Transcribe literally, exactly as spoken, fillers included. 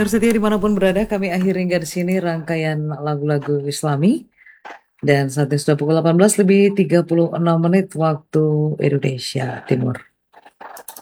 Pendengar setia dimanapun berada, kami akhiri hingga di sini rangkaian lagu-lagu Islami. Dan saat ini sudah pukul delapan belas lebih tiga puluh enam menit waktu Indonesia Timur.